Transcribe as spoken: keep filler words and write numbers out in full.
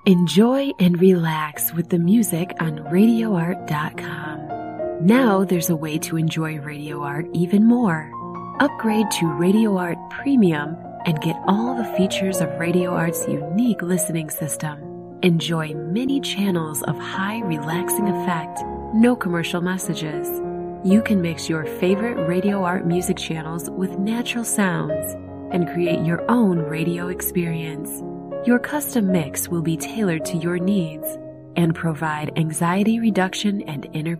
Enjoy and relax with the music on radio art dot com. Now there's a way to enjoy Radio Art even more. Upgrade to Radio Art Premium and get all the features of Radio Art's unique listening system. Enjoy many channels of high relaxing effect, no commercial messages. You can mix your favorite Radio Art music channels with natural sounds and create your own radio experience. Your custom mix will be tailored to your needs and provide anxiety reduction and inner